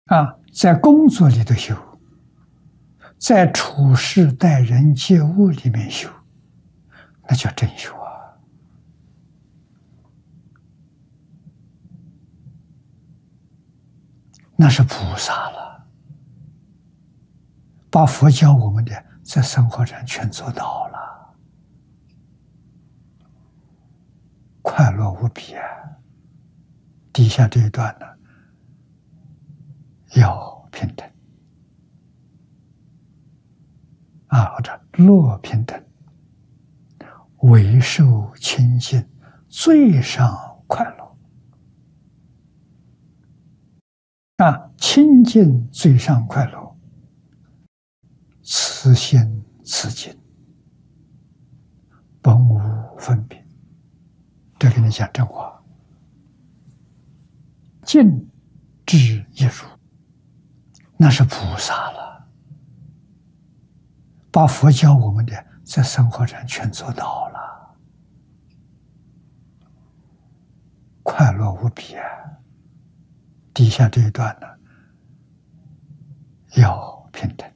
在工作里头修，在处事待人接物里面修，那叫真修啊！那是菩萨了，把佛教我们的在生活上全做到了，快乐无比啊！底下这一段呢，要平等或者乐平等，为受清净，最上快乐。清净最上快乐，此心此境，本无分别。这跟你讲真话，净智一如，那是菩萨了，把佛教我们的在生活上全做到了，快乐无比啊！底下这一段呢，要平等。